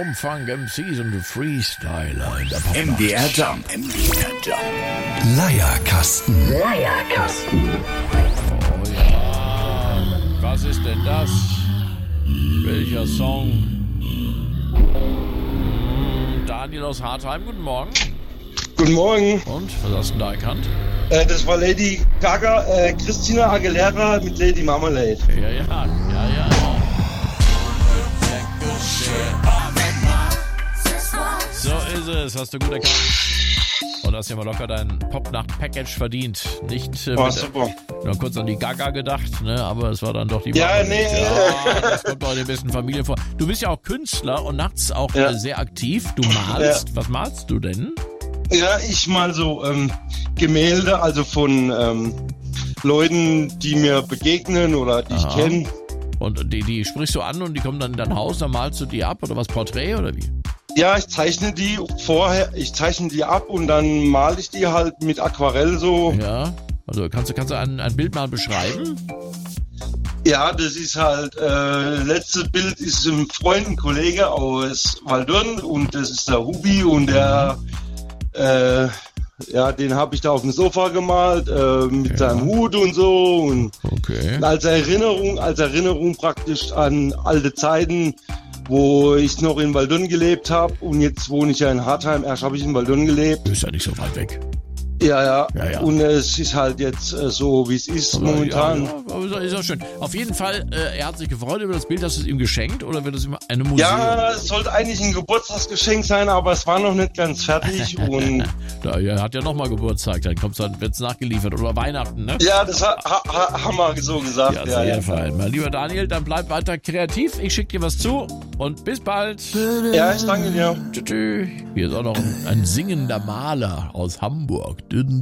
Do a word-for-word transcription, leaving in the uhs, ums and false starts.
Vom Funk M Cs und Freestyler in der Pop M D R Jump. M D R Jump. Leierkasten. Leierkasten. Oh ja. Was ist denn das? Welcher Song? Daniel aus Hartheim, guten Morgen. Guten Morgen. Und, was hast du denn da erkannt? Äh, das war Lady Gaga, äh, Christina Aguilera mit Lady Marmalade. Ja, ja, ja, ja. So ist es, hast du gut erkannt. Und hast ja mal locker dein Popnacht-Package verdient. Nicht äh, Oh, mit, super. nur kurz an die Gaga gedacht, ne? Aber es war dann doch die Ja, Marmalade. nee. Ja, das kommt doch in den besten Familien vor. Du bist ja auch Künstler und nachts auch Ja. äh, sehr aktiv. Du malst. Ja. Was malst du denn? Ja, ich mal so ähm, Gemälde, also von ähm, Leuten, die mir begegnen oder die Aha. ich kenne. Und die, die sprichst du an und die kommen dann in dein Haus, dann malst du die ab oder was, Porträt oder wie? Ja, ich zeichne die vorher, ich zeichne die ab und dann male ich die halt mit Aquarell so. Ja, also kannst du, kannst du ein, ein Bild mal beschreiben? Ja, das ist halt, äh, letzte Bild ist ein Freund, ein Kollege aus Waldürn und das ist der Hubi und der, äh, ja, den habe ich da auf dem Sofa gemalt, äh, mit Ja. seinem Hut und so und Okay. als Erinnerung, als Erinnerung praktisch an alte Zeiten, wo ich noch in Waldürn gelebt habe und jetzt wohne ich ja in Hartheim, erst habe ich in Waldürn gelebt. Ist ja nicht so weit weg. Ja, ja, Ja, ja. und es ist halt jetzt äh, so, wie es ist momentan. Ja, ja, aber ist ja schön. Auf jeden Fall, äh, er hat sich gefreut über das Bild. Hast du es ihm geschenkt oder wird es ihm eine Museum? Ja, es sollte eigentlich ein Geburtstagsgeschenk sein, aber es war noch nicht ganz fertig und Da, er hat ja nochmal Geburtstag, dann kommt's dann, wird's nachgeliefert oder Weihnachten, ne? ja, das ha ha haben wir so gesagt. Ja, Ja, sehr ja, fein. Mein lieber Daniel, dann bleib weiter kreativ. Ich schicke dir was zu und bis bald. ja, ich danke dir. Tschüss. Hier ist auch noch ein, ein singender Maler aus Hamburg. Dün,